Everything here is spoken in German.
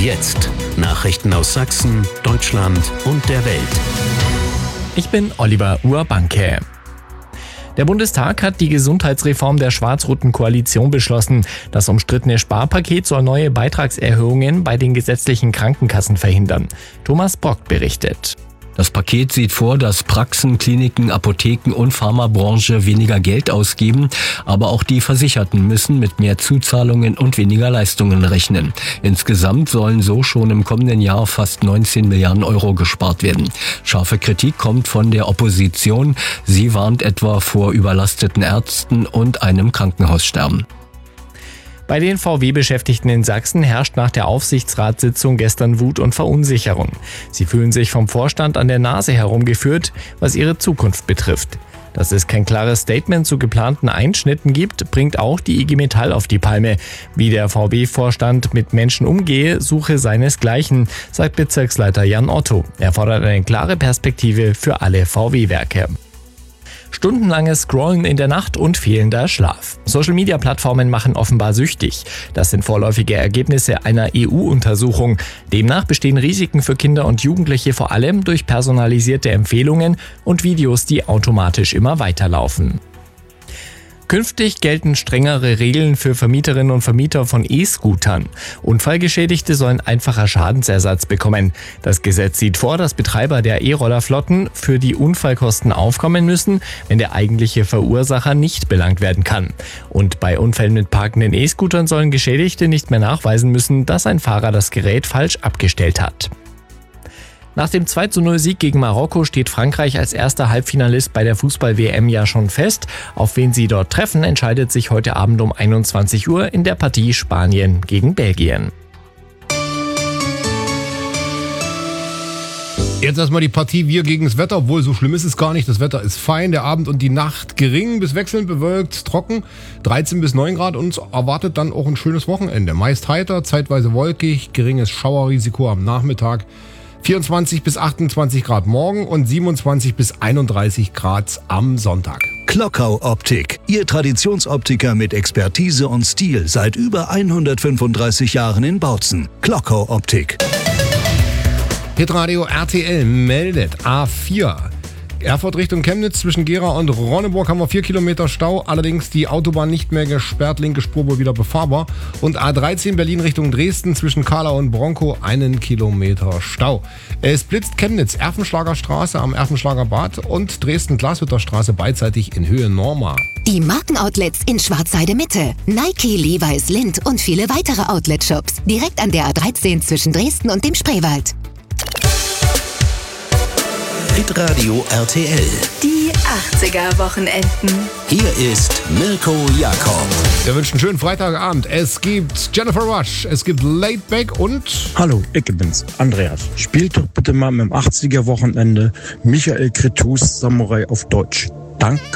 jetzt. Nachrichten aus Sachsen, Deutschland und der Welt. Ich bin Oliver Urbanke. Der Bundestag hat die Gesundheitsreform der schwarz-roten Koalition beschlossen. Das umstrittene Sparpaket soll neue Beitragserhöhungen bei den gesetzlichen Krankenkassen verhindern. Thomas Brock berichtet. Das Paket sieht vor, dass Praxen, Kliniken, Apotheken und Pharmabranche weniger Geld ausgeben, aber auch die Versicherten müssen mit mehr Zuzahlungen und weniger Leistungen rechnen. Insgesamt sollen so schon im kommenden Jahr fast 19 Milliarden Euro gespart werden. Scharfe Kritik kommt von der Opposition. Sie warnt etwa vor überlasteten Ärzten und einem Krankenhaussterben. Bei den VW-Beschäftigten in Sachsen herrscht nach der Aufsichtsratssitzung gestern Wut und Verunsicherung. Sie fühlen sich vom Vorstand an der Nase herumgeführt, was ihre Zukunft betrifft. Dass es kein klares Statement zu geplanten Einschnitten gibt, bringt auch die IG Metall auf die Palme. Wie der VW-Vorstand mit Menschen umgehe, suche seinesgleichen, sagt Bezirksleiter Jan Otto. Er fordert eine klare Perspektive für alle VW-Werke. Stundenlanges Scrollen in der Nacht und fehlender Schlaf. Social-Media-Plattformen machen offenbar süchtig. Das sind vorläufige Ergebnisse einer EU-Untersuchung. Demnach bestehen Risiken für Kinder und Jugendliche vor allem durch personalisierte Empfehlungen und Videos, die automatisch immer weiterlaufen. Künftig gelten strengere Regeln für Vermieterinnen und Vermieter von E-Scootern. Unfallgeschädigte sollen einfacher Schadensersatz bekommen. Das Gesetz sieht vor, dass Betreiber der E-Rollerflotten für die Unfallkosten aufkommen müssen, wenn der eigentliche Verursacher nicht belangt werden kann. Und bei Unfällen mit parkenden E-Scootern sollen Geschädigte nicht mehr nachweisen müssen, dass ein Fahrer das Gerät falsch abgestellt hat. Nach dem 2:0-Sieg gegen Marokko steht Frankreich als erster Halbfinalist bei der Fußball-WM ja schon fest. Auf wen sie dort treffen, entscheidet sich heute Abend um 21 Uhr in der Partie Spanien gegen Belgien. Jetzt erstmal die Partie Wir gegen das Wetter, obwohl so schlimm ist es gar nicht. Das Wetter ist fein, der Abend und die Nacht gering bis wechselnd bewölkt, trocken, 13 bis 9 Grad und erwartet dann auch ein schönes Wochenende. Meist heiter, zeitweise wolkig, geringes Schauerrisiko am Nachmittag. 24 bis 28 Grad morgen und 27 bis 31 Grad am Sonntag. Klockau Optik, Ihr Traditionsoptiker mit Expertise und Stil seit über 135 Jahren in Bautzen. Klockau Optik. Hitradio RTL meldet A4. Erfurt Richtung Chemnitz zwischen Gera und Ronneburg haben wir 4 Kilometer Stau, allerdings die Autobahn nicht mehr gesperrt, linke Spur wohl wieder befahrbar. Und A13 Berlin Richtung Dresden zwischen Kahlau und Bronkow 1 Kilometer Stau. Es blitzt Chemnitz, Erfenschlager Straße am Erfenschlager Bad und Dresden-Glashütter Straße beidseitig in Höhe Norma. Die Markenoutlets in Schwarzheide Mitte, Nike, Levi's, Lindt und viele weitere Outlet-Shops direkt an der A13 zwischen Dresden und dem Spreewald. Hitradio RTL. Die 80er-Wochenenden. Hier ist Mirko Jakob. Wir wünschen einen schönen Freitagabend. Es gibt Jennifer Rush, es gibt Laid Back und... Hallo, ich bin's, Andreas. Spielt doch bitte mal mit dem 80er-Wochenende Michael Cretus Samurai auf Deutsch. Danke.